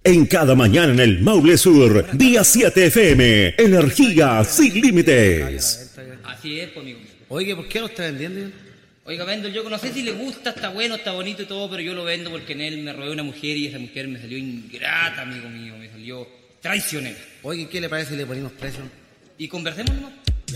En cada mañana en el Maule Sur, día 7 FM, energía sin límites. Así es, pues, amigo. Oye, ¿por qué lo está vendiendo? Oiga, vendo yo, no sé si le gusta, está bueno, está bonito y todo, pero yo lo vendo porque en él me robé una mujer y esa mujer me salió ingrata, amigo mío, me salió traicionera. Oye, ¿qué le parece si le ponemos precio? Y conversemos nomás.